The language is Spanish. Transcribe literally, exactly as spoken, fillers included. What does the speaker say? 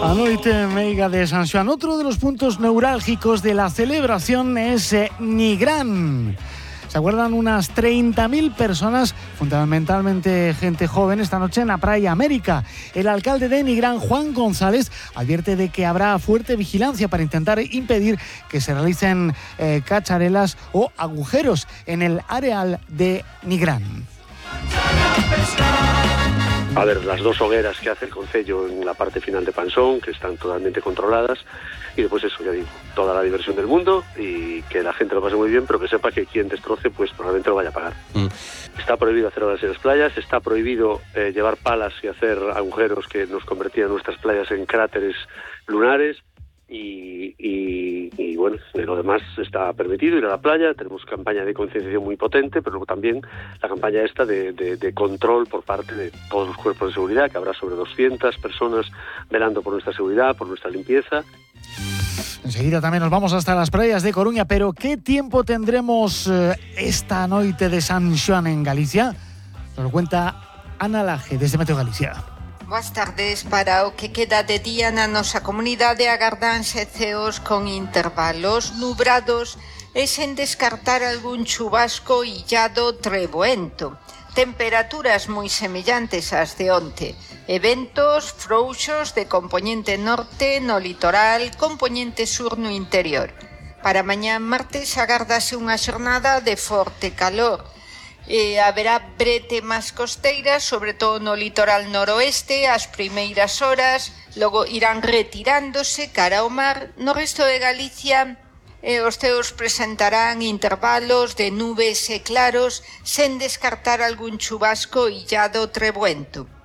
A noite meiga de San Xoán. Otro de los puntos neurálgicos de la celebración es eh, Nigrán. ¿Se acuerdan? Unas treinta mil personas, fundamentalmente gente joven, esta noche en la Praia América. El alcalde de Nigrán, Juan González, advierte de que habrá fuerte vigilancia para intentar impedir que se realicen eh, cacharelas o agujeros en el areal de Nigrán. A ver, las dos hogueras que hace el concello en la parte final de Pansón, que están totalmente controladas, y después eso, ya digo, toda la diversión del mundo y que la gente lo pase muy bien, pero que sepa que quien destroce, pues probablemente lo vaya a pagar. Mm. Está prohibido hacer horas en las playas, está prohibido eh, llevar palas y hacer agujeros que nos convertían nuestras playas en cráteres lunares. Y, y, y bueno, lo demás está permitido, ir a la playa. Tenemos campaña de concienciación muy potente, pero luego también la campaña esta de, de, de control por parte de todos los cuerpos de seguridad, que habrá sobre doscientas personas velando por nuestra seguridad, por nuestra limpieza. Enseguida también nos vamos hasta las playas de Coruña, pero ¿qué tiempo tendremos eh, esta noite de San Xoán en Galicia? Nos lo cuenta Ana Laje, desde Meteo Galicia. Boas tardes. Para o que queda de día na nosa comunidade agardanse ceos con intervalos nubrados e sen descartar algún chubasco illado treboento. Temperaturas moi semellantes ás de onte e ventos frouxos de compoñente norte no litoral, compoñente sur no interior. Para mañá martes agardase unha xornada de forte calor. E haberá bretemas costeiras, sobre todo no litoral noroeste, as primeiras horas, logo irán retirándose cara ao mar. No resto de Galicia, eh, os ceos presentarán intervalos de nubes e claros, sen descartar algún chubasco illado treboento.